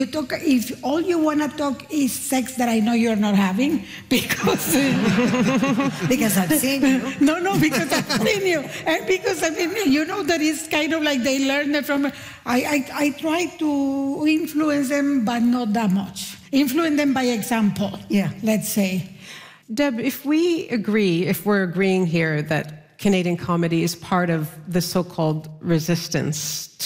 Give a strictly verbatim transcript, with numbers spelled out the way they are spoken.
You talk, if all you want to talk is sex that I know you're not having, because Because I've seen you. no, no, because I've seen you, and because I mean, you know, that is kind of like they learn it from. I, I, I try to influence them, but not that much. Influence them by example. Yeah. Let's say. Deb, if we agree, if we're agreeing here that Canadian comedy is part of the so-called resistance